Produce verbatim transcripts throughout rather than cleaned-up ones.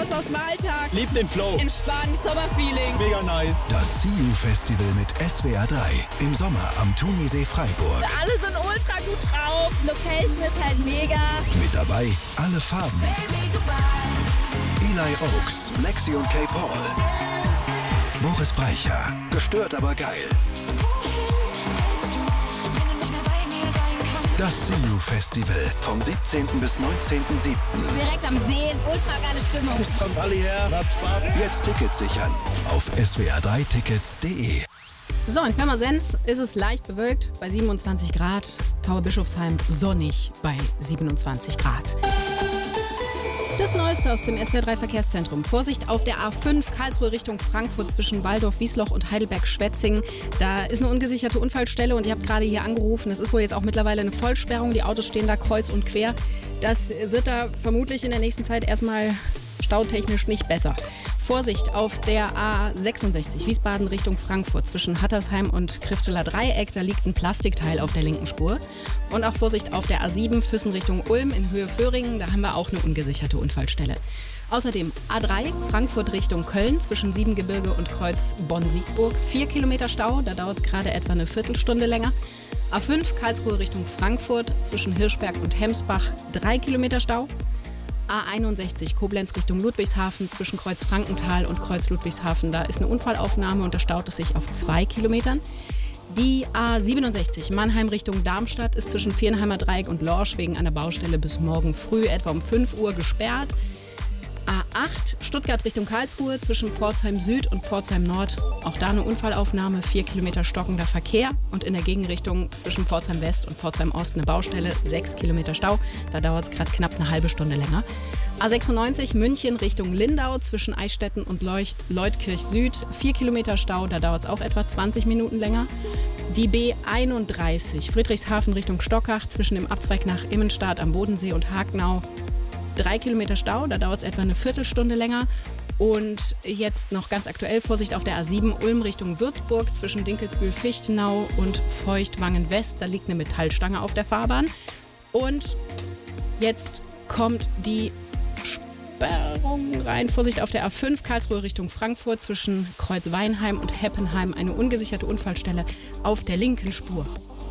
raus aus dem Alltag. Liebt den Flow. Entspannt, Sommerfeeling. Mega nice. Das See You Festival mit S W R drei. Im Sommer am Thunisee Freiburg. Alle sind ultra gut drauf. Location ist halt mega. Mit dabei alle Farben. Eli Oaks, Lexi und Kay Paul. Boris Brejcha, gestört aber geil. Das See You Festival vom siebzehnten bis neunzehnten siebten Direkt am See, ultra geile Stimmung. Kommt alle her, habt Spaß. Jetzt Tickets sichern auf s w r drei tickets punkt de. So, in Pirmasens ist es leicht bewölkt bei siebenundzwanzig Grad. Tauberbischofsheim sonnig bei siebenundzwanzig Grad. Das Neueste aus dem S W R drei Verkehrszentrum. Vorsicht auf der A fünf Karlsruhe Richtung Frankfurt zwischen Waldorf, Wiesloch und Heidelberg-Schwetzingen. Da ist eine ungesicherte Unfallstelle und ich habe gerade hier angerufen. Es ist wohl jetzt auch mittlerweile eine Vollsperrung. Die Autos stehen da kreuz und quer. Das wird da vermutlich in der nächsten Zeit erstmal stautechnisch nicht besser. Vorsicht auf der A sechsundsechzig Wiesbaden Richtung Frankfurt zwischen Hattersheim und Krifteler Dreieck. Da liegt ein Plastikteil auf der linken Spur. Und auch Vorsicht auf der A sieben Füssen Richtung Ulm in Höhe Föhringen. Da haben wir auch eine ungesicherte Unfallstelle. Außerdem A drei Frankfurt Richtung Köln zwischen Siebengebirge und Kreuz Bonn-Siegburg. Vier Kilometer Stau, da dauert es gerade etwa eine Viertelstunde länger. A fünf Karlsruhe Richtung Frankfurt zwischen Hirschberg und Hemsbach. Drei Kilometer Stau. A einundsechzig Koblenz Richtung Ludwigshafen zwischen Kreuz Frankenthal und Kreuz Ludwigshafen. Da ist eine Unfallaufnahme und da staut es sich auf zwei Kilometern. Die A siebenundsechzig Mannheim Richtung Darmstadt ist zwischen Viernheimer Dreieck und Lorsch wegen einer Baustelle bis morgen früh etwa um fünf Uhr gesperrt. A acht Stuttgart Richtung Karlsruhe zwischen Pforzheim Süd und Pforzheim Nord. Auch da eine Unfallaufnahme, vier Kilometer stockender Verkehr. Und in der Gegenrichtung zwischen Pforzheim West und Pforzheim Ost eine Baustelle, sechs Kilometer Stau. Da dauert es gerade knapp eine halbe Stunde länger. A sechsundneunzig München Richtung Lindau zwischen Eichstätten und Leuch- Leutkirch Süd, vier Kilometer Stau. Da dauert es auch etwa zwanzig Minuten länger. Die B einunddreißig Friedrichshafen Richtung Stockach zwischen dem Abzweig nach Immenstadt am Bodensee und Hagenau. Drei Kilometer Stau, da dauert es etwa eine Viertelstunde länger. Und jetzt noch ganz aktuell Vorsicht auf der A sieben Ulm Richtung Würzburg zwischen Dinkelsbühl-Fichtenau und Feuchtwangen-West. Da liegt eine Metallstange auf der Fahrbahn. Und jetzt kommt die Sperrung rein. Vorsicht auf der A fünf Karlsruhe Richtung Frankfurt zwischen Kreuzweinheim und Heppenheim. Eine ungesicherte Unfallstelle auf der linken Spur.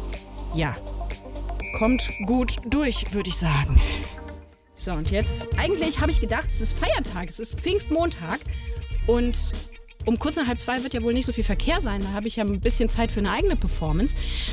Ja, kommt gut durch, würde ich sagen. So, und jetzt, eigentlich habe ich gedacht, es ist Feiertag, es ist Pfingstmontag und um kurz nach halb zwei wird ja wohl nicht so viel Verkehr sein, da habe ich ja ein bisschen Zeit für eine eigene Performance.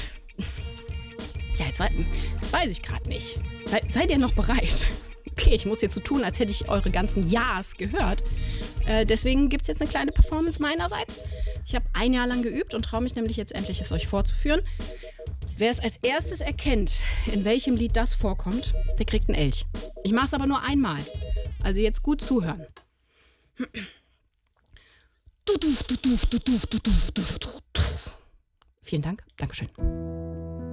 Ja, jetzt, jetzt weiß ich gerade nicht. Seid, seid ihr noch bereit? Okay, ich muss jetzt so tun, als hätte ich eure ganzen Ja's gehört. Äh, deswegen gibt es jetzt eine kleine Performance meinerseits. Ich habe ein Jahr lang geübt und traue mich nämlich jetzt endlich, es euch vorzuführen. Wer es als erstes erkennt, in welchem Lied das vorkommt, der kriegt einen Elch. Ich mache es aber nur einmal. Also jetzt gut zuhören. Vielen Dank. Dankeschön.